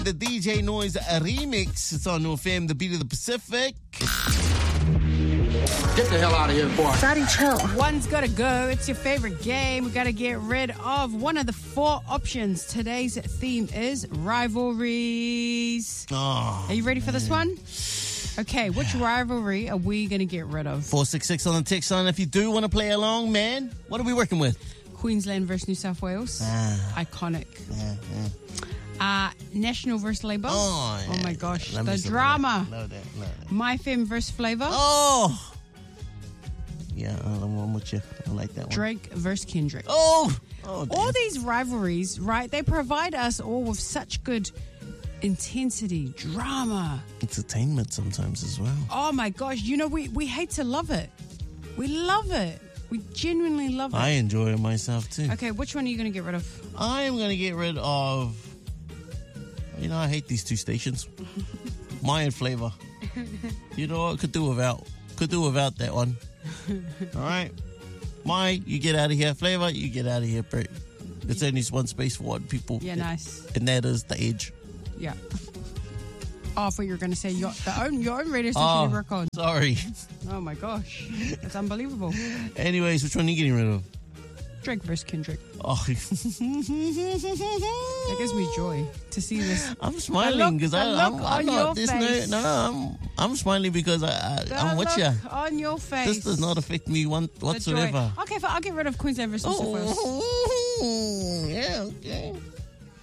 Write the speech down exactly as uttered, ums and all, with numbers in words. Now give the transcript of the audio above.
the D J Noise remix. It's on New F M, the beat of the Pacific. Get the hell out of here, boy. Daddy, chill. One's got to go. It's your favorite game. We've got to get rid of one of the four options. Today's theme is rivalries. Oh, Are you ready for this one? Okay, which rivalry are we going to get rid of? four six six on the text line. If you do want to play along, man, what are we working with? Queensland versus New South Wales. Ah. Iconic. Yeah, yeah. Uh, National versus Labour. Oh, Oh yeah, my gosh, yeah. Let me the see drama. that. Love that, love that. My Femme versus Flavour. Oh! Yeah, I'm with you. I like that one. Drake versus Kendrick. Oh! Oh, damn. All these rivalries, right, they provide us all with such good intensity, drama. Entertainment sometimes as well. Oh my gosh, you know, we, we hate to love it. We love it. We genuinely love it. I enjoy it myself too. Okay, which one are you going to get rid of? I am going to get rid of, you know, I hate these two stations. My and Flavor. You know what? Could do without. Could do without that one. All right. My, you get out of here. Flavor, you get out of here, bro. There's only one space for one people. Yeah, nice. And that is the Edge. Yeah. Oh, I thought you were going to say your, the own, your own radio station Oh, you work on. sorry. Oh my gosh. That's unbelievable. Anyways, which one are you getting rid of? Drake versus Kendrick. Oh. That gives me joy to see this. I'm smiling because The I, look I'm, on I'm your not this. face. No, no, I'm, I'm smiling because I, I, The I'm with look you. on your face. This does not affect me one The joy. whatsoever. Okay, fine, I'll get rid of Queensland versus New South Wales. Oh, yeah, okay.